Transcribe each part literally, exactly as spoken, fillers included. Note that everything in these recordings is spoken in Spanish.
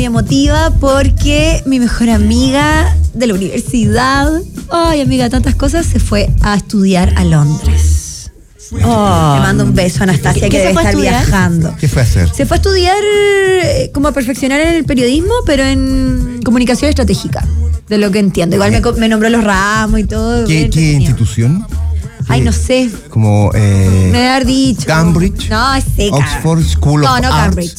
Emotiva porque mi mejor amiga de la universidad, ay amiga, tantas cosas, se fue a estudiar a Londres. Oh, le mando un beso a Anastasia, que debe estar viajando. ¿Qué fue a hacer? Se fue a estudiar eh, como a perfeccionar en el periodismo, pero en comunicación estratégica, de lo que entiendo. Igual me, me nombró los ramos y todo. ¿Qué, ¿qué institución? Ay, no sé. Como eh, me debe haber dicho. Cambridge. No, es seca. Oxford School no, of no, Arts. Cambridge.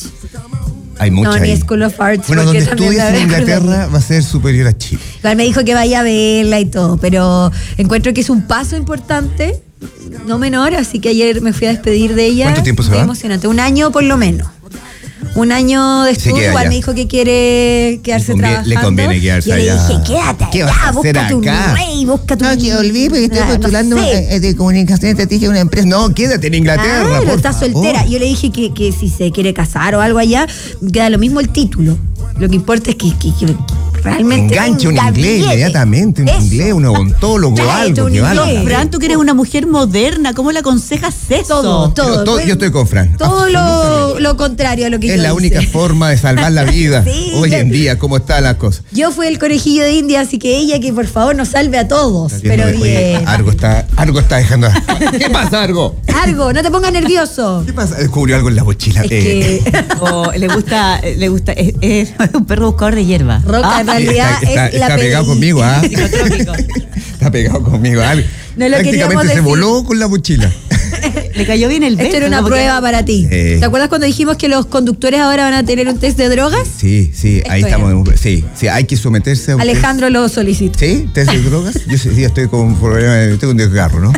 Hay mucha no, ahí. ni School of Arts. Bueno, donde estudias en Inglaterra va a ser superior a Chile. Igual me dijo que vaya a verla y todo, pero encuentro que es un paso importante, no menor, así que ayer me fui a despedir de ella. ¿Cuánto tiempo se Muy va? Emocionante, un año por lo menos. Un año de estudio, igual me dijo que quiere quedarse le conviene, trabajando. Le conviene quedarse y allá. le dije, quédate ¿Qué allá, vas a hacer búscate un acá? rey, búscate no, un... que olvidé porque estoy postulando no sé. de comunicación estratégica de una empresa. No, quédate en Inglaterra, Claro, por está favor. soltera. Yo le dije que, que si se quiere casar o algo allá, queda lo mismo el título. Lo que importa es que, que, que realmente enganche un inglés billete. Inmediatamente, un Eso. inglés, un odontólogo, Cállate, algo. un Que inglés. valga. Fran, tú que eres una mujer moderna, ¿cómo le aconsejas eso? Todo, todo. Yo, todo- Bueno, yo estoy con Fran. Todo lo, lo contrario a lo que Es yo la hice. única forma de salvar la vida Sí, hoy yo- en día, cómo están las cosas. Yo fui el conejillo de India, así que ella que por favor nos salve a todos. Pero Oye, bien. Argo está, Argo está dejando. ¿Qué pasa, Argo? Argo, no te pongas nervioso. ¿Qué pasa? Descubrió algo en la mochila. Es Eh, que O le gusta, le gusta, es, es un perro buscador de hierba. Roca en Ah, realidad está, está- es la está pegado pedí. conmigo, ¿ah? Psicotrópico. Está pegado conmigo. ¿ah? No lo queríamos Prácticamente se decir. voló con la mochila. Le cayó bien el beso. Esto era una ¿no? Porque- prueba para ti. Eh. ¿Te acuerdas cuando dijimos que los conductores ahora van a tener un test de drogas? Sí, sí, ahí Esto estamos. Sí, sí, hay que someterse a un test. Alejandro lo solicita. ¿Sí? ¿Test de drogas? Yo sí, sí, estoy con un problema, de- tengo un desgarro, ¿no?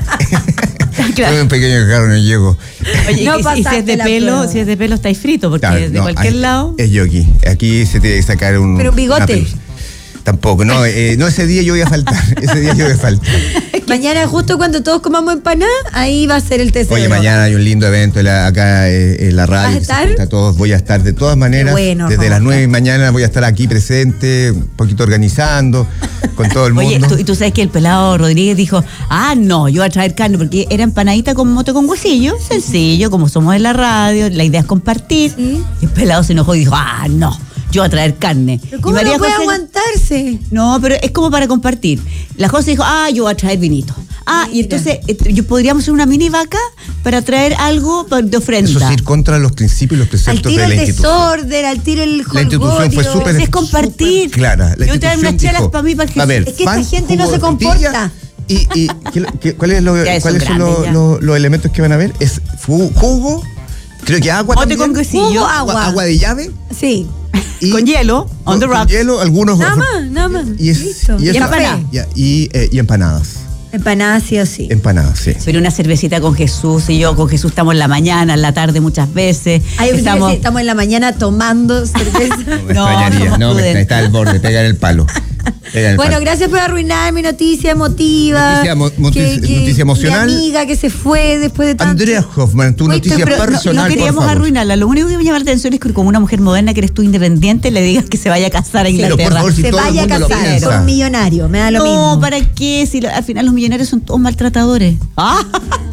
Claro. Tengo un pequeño desgarro, no llego. Oye, No y, si- y si pasaste es de la pelo, prueba. si es de pelo estáis frito, porque Claro, de no, cualquier ahí- lado. Es yo aquí. Aquí se tiene que sacar un. Pero un bigote. una pelusa. Tampoco, no, eh, no, ese día yo voy a faltar. Ese día yo voy a faltar. Mañana, justo cuando todos comamos empanada, ahí va a ser el test de Oye, drogas. mañana hay un lindo evento en la- acá eh, en la radio. ¿Vas a que se estar? junta a todos. Voy a estar de todas maneras. Qué bueno, desde Roca. las nueve de mañana voy a estar aquí presente, un poquito organizando, con todo el mundo. Oye, tú, y tú sabes que el pelado Rodríguez dijo, ah, no, yo voy a traer carne, porque era empanadita con mote con huesillo, sencillo, como somos en la radio, la idea es compartir. Sí. Y el pelado se enojó y dijo, ah, no, yo voy a traer carne. ¿Pero Y ¿Cómo María no puede José- aguantarse? No, pero es como para compartir. La José dijo, ah, yo voy a traer vinito. Ah, y Mira. entonces eh, yo podríamos hacer una mini vaca para traer algo pa- de ofrenda. Eso es ir contra los principios y los Al preceptos tiro de la el institución. desorden, al tiro el La institución fue jolgorio. súper Es compartir. súper clara. La Yo traigo unas institución chelas dijo, para mí, para que- a ver, Es que esta pan, gente no jugo se de frutilla, comporta. Y, y ¿qué- qué- ¿cuáles lo- Ya, son ¿cuáles son grandes, los, ya. los- los elementos que van a ver? Es fu- jugo, creo que agua Mote también. con quesillo. Jugo, agua, agua. agua de llave. Sí. Y Con hielo, on the con rocks. hielo, algunos. Nada más, nada más. Y, es, Listo. y, es- Y empanada. ya, y, eh, y empanadas. Empanadas sí o sí. Empanadas, sí. Pero una cervecita con Jesús y yo con Jesús estamos en la mañana, en la tarde muchas veces. Ay, yo pensé que estamos sí, estamos en la mañana tomando cerveza. No me No, extrañaría. somos No, me prudentes. está al borde, pega en el palo. Pega en el Bueno, palo. gracias por arruinar mi noticia emotiva. Noticia mo- motis- noticia emocional. Mi amiga que se fue después de tanto. Andrea Hoffman, tu Uy, noticia Pero no- personal, no, queríamos por favor. arruinarla. Lo único que me llama la atención es que como una mujer moderna que eres tú independiente le digas que se vaya a casar a Pero, por Inglaterra. favor, si se todo el vaya a mundo lo casar piensa. con un millonario, me da lo no, mismo. ¿para qué? Si lo- al final los millonarios son todos maltratadores. Ah,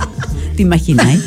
¿te imaginas? eh?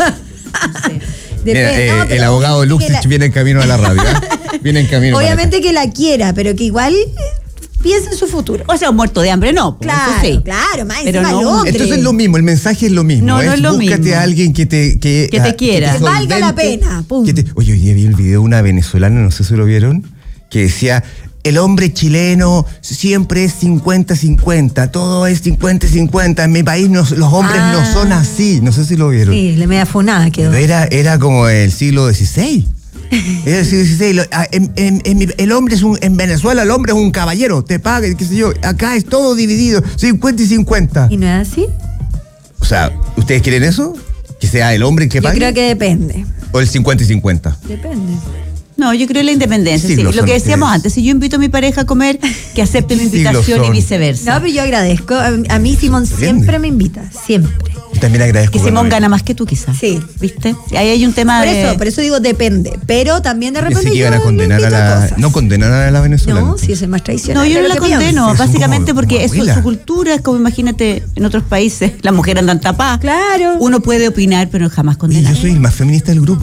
Depende- Mira, eh, no, pero el abogado que Luxich la- viene en camino a la radio. ¿eh? Viene en camino. para Obviamente que la quiera, pero que igual eh, piense en su futuro. O sea, un muerto de hambre no. pues, Claro, eso sí. claro, más Pero encima no, Londres. Entonces es lo mismo, el mensaje es lo mismo. No, no es lo Búscate mismo. a alguien que te, que, Que te ah, quiera. Que valga la solvente, pena, pum. que te- oye, hoy día vi el video de una venezolana, no sé si lo vieron, que decía, el hombre chileno siempre es cincuenta cincuenta, todo es cincuenta cincuenta, en mi país no- los hombres Ah. no son así, no sé si lo vieron. Sí, le media funada quedó. Pero era, era como el siglo dieciséis. Era el siglo dieciséis. Lo- ah, en- en- en mi- el hombre es un, en Venezuela el hombre es un caballero, te paga, qué sé yo. Acá es todo dividido, cincuenta y cincuenta. ¿Y no es así? O sea, ¿ustedes quieren eso? ¿Que sea el hombre el que Yo pague? creo que depende. ¿O el cincuenta y cincuenta? Depende. No, yo creo en la independencia. Sí, sí. lo Lo son que decíamos ustedes. antes, si yo invito a mi pareja a comer, que acepte mi Sí, lo invitación y son. viceversa. No, pero yo agradezco. A, a mí Simón Sorprende. siempre me invita, siempre. También agradezco. Que cuando Simón me- gana más que tú, quizás. Sí. ¿Viste? Ahí hay un tema Por de... eso, por eso digo depende. Pero también de Pensé repente que iban a yo condenar le a invito la... cosas. No condenar a la venezolana. No, si eso es más tradicional. No, yo de no lo la que pienso. condeno, Son básicamente como- porque como eso, abuela. su cultura es como, imagínate, en otros países las mujeres andan tapadas. Claro. Uno puede opinar, pero jamás Oye, condenar. yo soy el más feminista del grupo.